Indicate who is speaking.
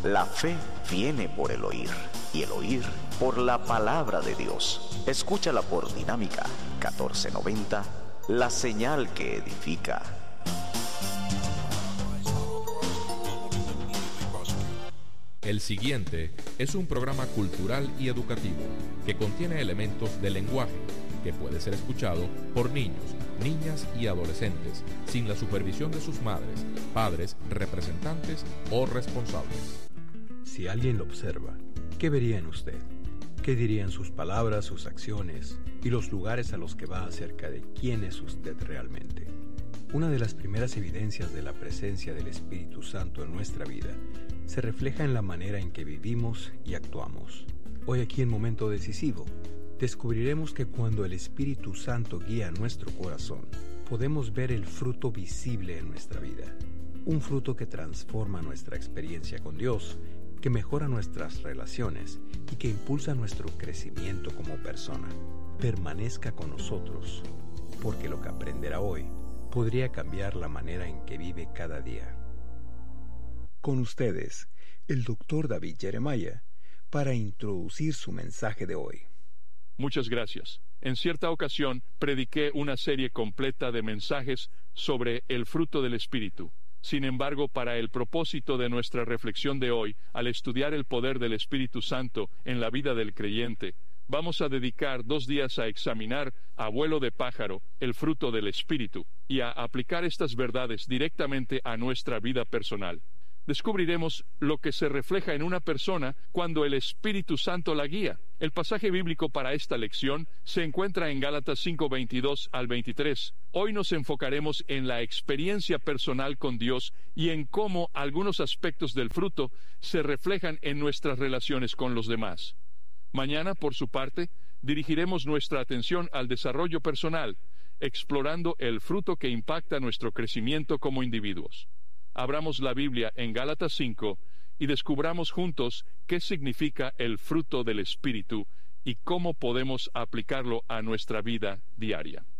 Speaker 1: La fe viene por el oír, y el oír por la palabra de Dios. Escúchala por Dinámica 1490, la señal que edifica.
Speaker 2: El siguiente es un programa cultural y educativo que contiene elementos de lenguaje que puede ser escuchado por niños, niñas y adolescentes sin la supervisión de sus madres, padres, representantes o responsables.
Speaker 3: Si alguien lo observa, ¿qué vería en usted? ¿Qué dirían sus palabras, sus acciones y los lugares a los que va acerca de quién es usted realmente? Una de las primeras evidencias de la presencia del Espíritu Santo en nuestra vida se refleja en la manera en que vivimos y actuamos. Hoy aquí en Momento Decisivo, descubriremos que cuando el Espíritu Santo guía nuestro corazón, podemos ver el fruto visible en nuestra vida. Un fruto que transforma nuestra experiencia con Dios, que mejora nuestras relaciones y que impulsa nuestro crecimiento como persona. Permanezca con nosotros, porque lo que aprenderá hoy podría cambiar la manera en que vive cada día. Con ustedes, el Dr. David Jeremiah, para introducir su mensaje de hoy.
Speaker 4: Muchas gracias. En cierta ocasión prediqué una serie completa de mensajes sobre el fruto del Espíritu. Sin embargo, para el propósito de nuestra reflexión de hoy, al estudiar el poder del Espíritu Santo en la vida del creyente, vamos a dedicar 2 días a examinar a vuelo de pájaro el fruto del Espíritu y a aplicar estas verdades directamente a nuestra vida personal. Descubriremos lo que se refleja en una persona cuando el Espíritu Santo la guía. El pasaje bíblico para esta lección se encuentra en Gálatas 5:22 al 23. Hoy nos enfocaremos en la experiencia personal con Dios y en cómo algunos aspectos del fruto se reflejan en nuestras relaciones con los demás. Mañana, por su parte, dirigiremos nuestra atención al desarrollo personal, explorando el fruto que impacta nuestro crecimiento como individuos. Abramos la Biblia en Gálatas 5 y descubramos juntos qué significa el fruto del Espíritu y cómo podemos aplicarlo a nuestra vida diaria.